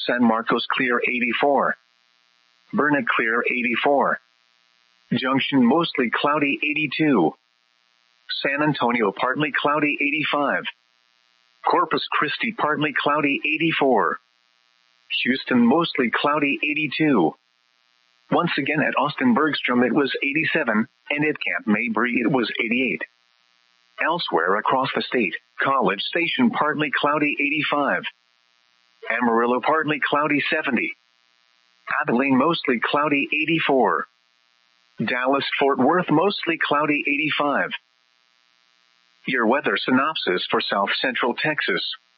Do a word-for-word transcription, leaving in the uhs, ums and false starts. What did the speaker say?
San Marcos clear eighty-four. Burnet clear eighty-four. Junction mostly cloudy eighty-two. San Antonio partly cloudy eighty-five. Corpus Christi partly cloudy eighty-four. Houston mostly cloudy eighty-two. Once again at Austin Bergstrom it was eighty-seven, and at Camp Mabry it was eighty-eight. Elsewhere across the state, College Station partly cloudy eighty-five. Amarillo partly cloudy seventy. Abilene mostly cloudy eighty-four. Dallas-Fort Worth mostly cloudy eighty-five. Your weather synopsis for South Central Texas.